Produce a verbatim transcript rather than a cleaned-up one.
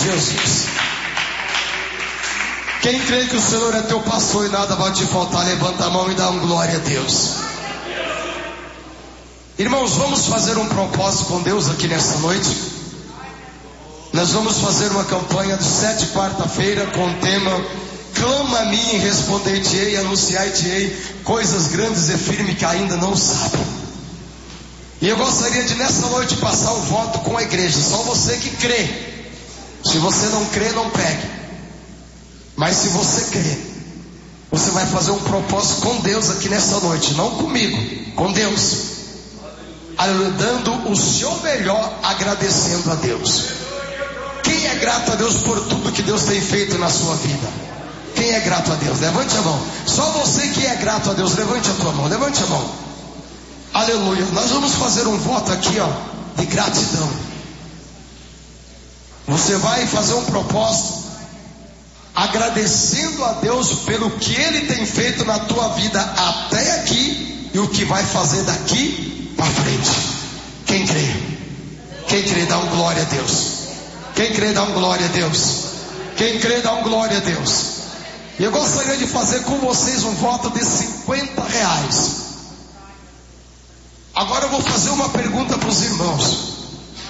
Jesus. Quem crê que o Senhor é teu pastor e nada vai te faltar, levanta a mão e dá um glória a Deus. Irmãos, vamos fazer um propósito com Deus aqui nessa noite. Nós vamos fazer uma campanha de sete quarta-feira com o tema Clama a mim e responder-te-ei, anunciar-te-ei coisas grandes e firmes que ainda não sabem. E eu gostaria de nessa noite passar um voto com a igreja. Só você que crê. Se você não crê, não pegue. Mas se você crê, você vai fazer um propósito com Deus aqui nessa noite. Não comigo, com Deus. Dando o seu melhor, agradecendo a Deus. Quem é grato a Deus por tudo que Deus tem feito na sua vida? Quem é grato a Deus? Levante a mão. Só você que é grato a Deus, levante a tua mão, levante a mão. Aleluia. Nós vamos fazer um voto aqui, ó, de gratidão. Você vai fazer um propósito agradecendo a Deus pelo que Ele tem feito na tua vida até aqui e o que vai fazer daqui para frente. Quem crê? Quem crê dá um glória a Deus. Quem crê dá um glória a Deus. Quem crê dá um glória a Deus. E eu gostaria de fazer com vocês um voto de cinquenta reais. Agora eu vou fazer uma pergunta para os irmãos.